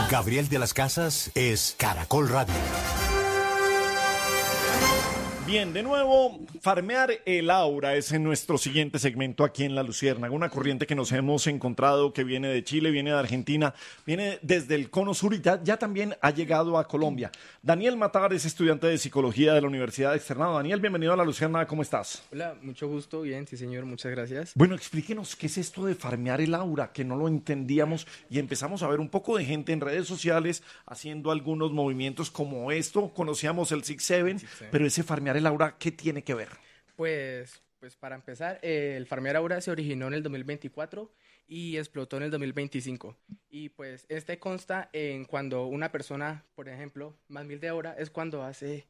Gabriel de las Casas es Caracol Radio. Bien, de nuevo, farmear el aura es en nuestro siguiente segmento aquí en La Luciérnaga, una corriente que nos hemos encontrado que viene de Chile, viene de Argentina, viene desde el cono sur y ya también ha llegado a Colombia. Daniel Matar es estudiante de psicología de la Universidad de Externado. Daniel, bienvenido a La Luciérnaga, ¿cómo estás? Hola, mucho gusto, bien, sí señor, muchas gracias. Bueno, explíquenos qué es esto de farmear el aura, que no lo entendíamos y empezamos a ver un poco de gente en redes sociales haciendo algunos movimientos como esto. Conocíamos el 6-7, pero ese farmear el aura, ¿qué tiene que ver? Pues para empezar, el farmear aura se originó en el 2024 y explotó en el 2025. Y pues este consta en cuando una persona, por ejemplo, más 1000 de aura es cuando hace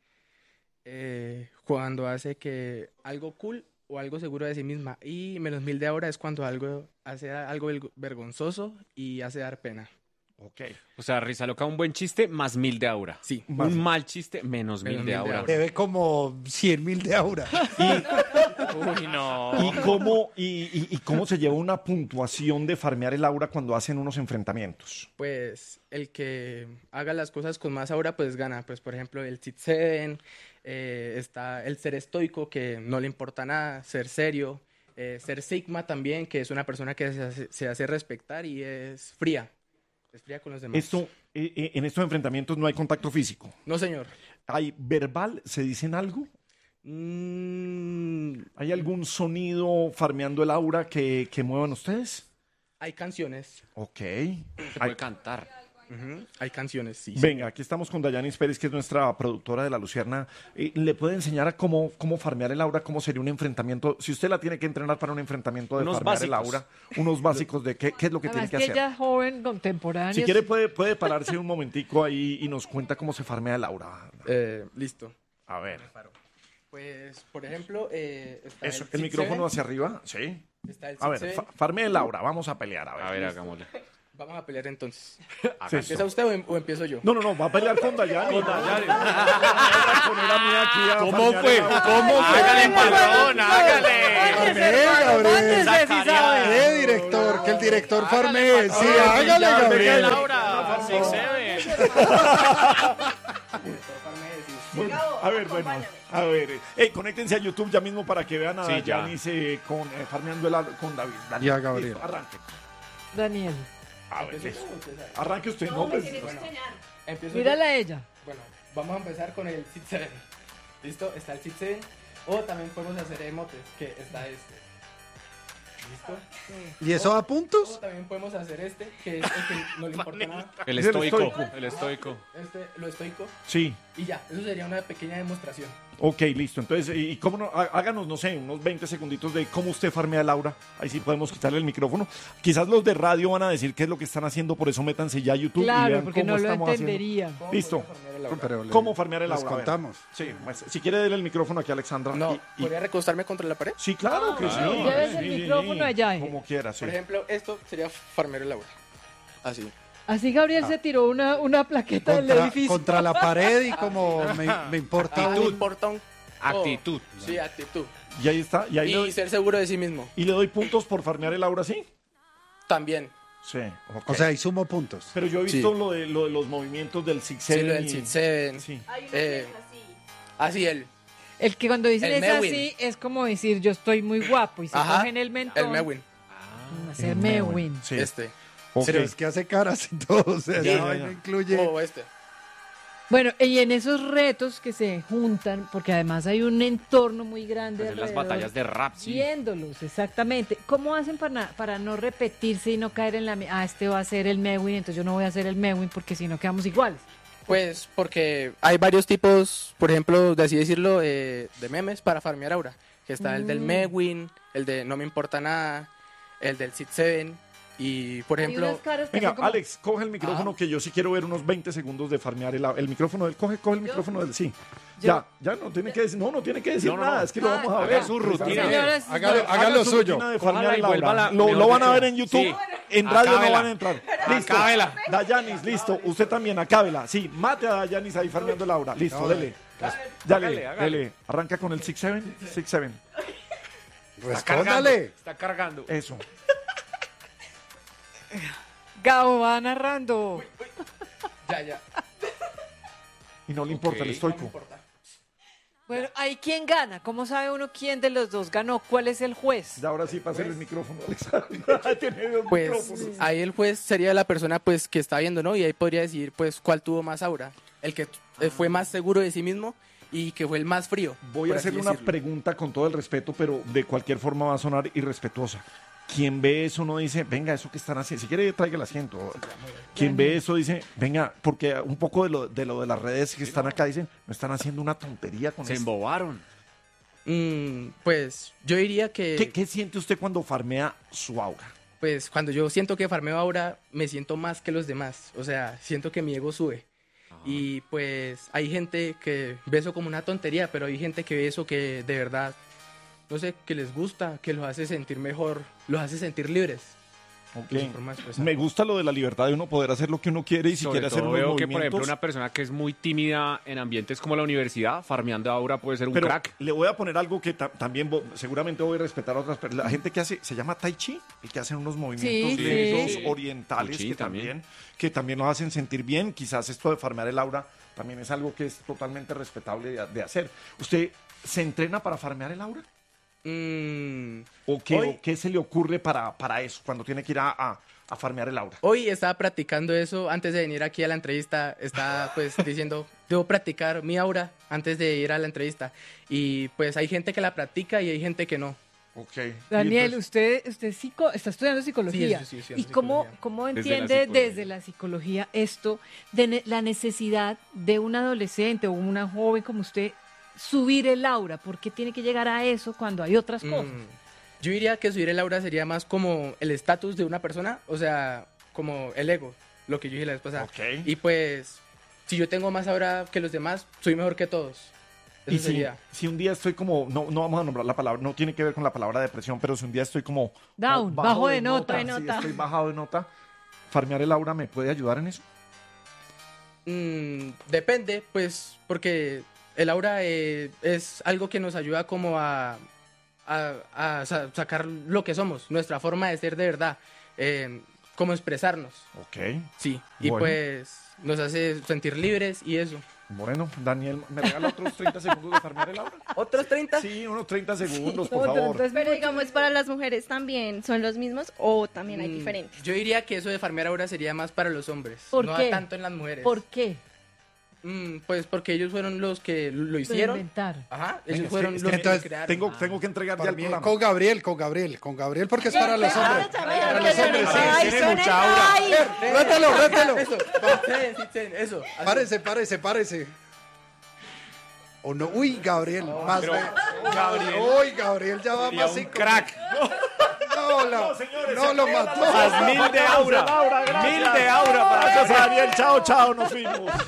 que algo cool o algo seguro de sí misma. Y menos 1000 de aura es cuando hace algo vergonzoso y hace dar pena. Ok. O sea, risa loca, un buen chiste, más 1000 de aura. Sí. Un mal chiste, menos 1000 de aura. Debe como 100.000 de aura. Uy, no. ¿Y cómo se lleva una puntuación de farmear el aura cuando hacen unos enfrentamientos? Pues el que haga las cosas con más aura, pues gana. Pues por ejemplo, el 6-7, está el ser estoico, que no le importa nada, ser serio, ser Sigma también, que es una persona que se hace respetar y es fría. Es fría con los demás. En estos enfrentamientos no hay contacto físico. No, señor. ¿Hay verbal? ¿Se dicen algo? ¿Hay algún sonido farmeando el aura que muevan ustedes? Hay canciones. Ok. Se puede cantar. Hay canciones, sí. Venga, aquí estamos con Dayanis Pérez, que es nuestra productora de La Lucierna. ¿Le puede enseñar a cómo farmear el aura? ¿Cómo sería un enfrentamiento? Si usted la tiene que entrenar para un enfrentamiento de Unos farmear básicos. el aura, unos básicos de qué es lo que Además tiene que que hacer. ella es joven, contemporánea. Si quiere puede pararse un momentico ahí y nos cuenta cómo se farmea el aura. Listo. A ver. Pues, por ejemplo, está Eso, el el micrófono 6-7, hacia arriba, sí. está el A ver, 6-7. farmea el aura, vamos a pelear, A ver, hagámosle. Vamos a pelear entonces. Sí, ¿Empieza usted o empiezo yo? No, va a pelear con Dayanis. ¿Cómo fue? Hágale, patrón, hágale. Mándese, si sabe. Director, que el director farmee. Sí, hágale, Gabriel. Laura, 6-7. Bueno, a ver, conéctense a YouTube ya mismo para que vean a Sí, ya. Dayanis farmeando el aura con David. Y a Gabriel. Listo, arranque. Daniel, A ver, listo. Arranque usted, no, pues, Empiezo mírala yo. a ella. Bueno, vamos a empezar con el 6-7. ¿Listo? Está el 6-7. O también podemos hacer emotes, que está este. ¿Listo? ¿Y eso da O puntos? también podemos hacer este, que es el que no le importa nada. El Es el estoico. estoico. El estoico. Lo estoico. sí. Y ya, eso sería una pequeña demostración. Ok, listo. Entonces, ¿y cómo no? Háganos, no sé, unos 20 segunditos de cómo usted farmea el aura. Ahí sí podemos quitarle el micrófono. Quizás los de radio van a decir qué es lo que están haciendo, por eso métanse ya a YouTube y Claro, vean porque cómo no lo estamos haciendo. entendería. ¿Cómo Listo. podría farmear el aura? Pero ¿Cómo farmear el les aura? A ver. contamos. Sí, pues, si quiere darle el micrófono aquí a Alexandra. No, y- ¿podría recostarme contra la pared? Sí, claro que sí. Lleves el micrófono allá. Como quiera, sí. Por ejemplo, esto sería farmear el aura. Así. Así Gabriel se tiró una plaqueta del edificio. Contra la pared y como me importa. Me importa un... Actitud. Sí, actitud. Y ahí está. Y, ahí Y ser seguro de sí mismo. le doy puntos por farmear el aura, ¿sí? También. Sí. ok. O sea, y sumo puntos. Pero yo he visto Sí. lo de los movimientos del 6-7. Sí, lo del 6-7. Sí. Así él. El que cuando dicen El es Mewin. así, es como decir yo estoy muy guapo y se Ajá. cogen el mentón. El Mewin. Hacer Mewin. Sí. Este. Ok. Pero es que hace caras y todo. O sea, Ya, esa ya, vaina ya. incluye. O este. Bueno, y en esos retos que se juntan, porque además hay un entorno muy grande Hacer las alrededor, batallas de rap, sí. viéndolos, exactamente. ¿Cómo hacen para no repetirse y no caer en este va a ser el Mewin, entonces yo no voy a hacer el Mewin porque si no quedamos iguales? Pues porque hay varios tipos, por ejemplo, de así decirlo, de memes para farmear aura. Que está el del Mewin, el de no me importa nada, el del 6-7. Y, por Hay ejemplo, unas caras que Venga, son como- Alex, coge el micrófono que yo sí quiero ver unos 20 segundos de farmear el micrófono del. Coge el micrófono del. Sí. Ya no tiene que decir, no tiene que decir nada, es que lo vamos a ver. Haga su rutina. Señoras, Haga lo su suyo. rutina de farmear Cójala y el aura. vuélvala, Lo mejor van a dicho. ver en YouTube. Sí. En radio no Acábela. van a entrar. Listo. Acábela. Dayanis, listo. Usted también, acábela. Sí, mate a Dayanis ahí farmeando el aura. Listo, dele. Hágale. Dele. Arranca con el 6-7. 6-7. Respóndale. Está cargando. Eso. Gabo va narrando. Ya. Y no le importa el Ok. estoico. No me importa. Bueno, ¿ahí quién gana? ¿Cómo sabe uno quién de los dos ganó? ¿Cuál es el juez? Y ahora sí, pásale el micrófono, Alexandra. Tiene dos Pues micrófonos. ahí el juez sería la persona pues que está viendo, ¿no? Y ahí podría decir pues cuál tuvo más aura. El que fue más seguro de sí mismo y que fue el más frío. Voy a por así hacerle una decirlo. pregunta con todo el respeto, pero de cualquier forma va a sonar irrespetuosa. Quien ve eso no dice, venga, eso que están haciendo, si quiere traiga el asiento. Quien ve eso dice, venga, porque un poco de lo de las redes que están acá dicen, no están haciendo una tontería con Se esto. embobaron. Pues yo diría que ¿Qué siente usted cuando farmea su aura? pues cuando yo siento que farmeo aura me siento más que los demás. O sea, siento que mi ego sube. Y pues hay gente que ve eso como una tontería, pero hay gente que ve eso que de verdad, no sé, que les gusta, que los hace sentir mejor, los hace sentir libres. Ok. de su forma de expresar. Me gusta lo de la libertad de uno poder hacer lo que uno quiere y si Sobre quiere hacer todo unos veo movimientos. que, por ejemplo, una persona que es muy tímida en ambientes como la universidad, farmeando aura puede ser un Pero crack. le voy a poner algo que también seguramente voy a respetar a otras personas. La gente que hace, se llama Tai Chi, y que hacen unos movimientos Sí, lentos, sí. orientales, Tai Chi que también nos hacen sentir bien. Quizás esto de farmear el aura también es algo que es totalmente respetable de hacer. ¿Usted se entrena para farmear el aura? ¿O qué se le ocurre para eso, cuando tiene que ir a farmear el aura? Hoy estaba practicando eso antes de venir aquí a la entrevista. Estaba pues diciendo, debo practicar mi aura antes de ir a la entrevista. Y pues hay gente que la practica y hay gente que no. Ok. Daniel, Y entonces, usted está estudiando psicología. Sí, estudiando ¿Y cómo, psicología. cómo Desde la entiende psicología. desde la psicología esto de la necesidad de un adolescente o una joven como usted subir el aura? ¿Por qué tiene que llegar a eso cuando hay otras cosas? Yo diría que subir el aura sería más como el estatus de una persona, o sea, como el ego, lo que yo dije la vez pasada. Ok. Y pues, si yo tengo más aura que los demás, soy mejor que todos. Eso Y sería. si un día estoy como, no vamos a nombrar la palabra, no tiene que ver con la palabra depresión, pero si un día estoy como Down, como bajo de nota. si estoy bajado de nota, farmear el aura me puede ayudar en eso. Depende, pues, porque el aura es algo que nos ayuda como a sacar lo que somos, nuestra forma de ser de verdad, como expresarnos, Ok. sí. Y Bueno. pues nos hace sentir libres y eso. Bueno, Daniel, ¿me regala otros 30 segundos de farmear el aura? ¿Otros 30? Sí, unos 30 segundos, por Otro, favor. entonces, Pero digamos, para las mujeres también, ¿son los mismos o también hay diferentes? Yo diría que eso de farmear aura sería más para los hombres, ¿Por no qué? tanto en las mujeres. ¿Por qué? Pues porque ellos fueron los que lo Lo hicieron. inventaron. Ajá, Venga, ellos fueron es los que que entonces lo crearon. tengo que entregar ya Para el mí, programa. con Gabriel, porque es para los hombres. Para los hombres, sí. Ay, tiene son mucha aura. ay. Rételo. Eso, eso. Párese. O no, uy, Gabriel, más pero ve- Gabriel Uy, Gabriel ya va sería más un psico- crack. No lo mató. Haz 1000 de aura. 1000 de aura para Gracias, Daniel. Chao, nos fuimos.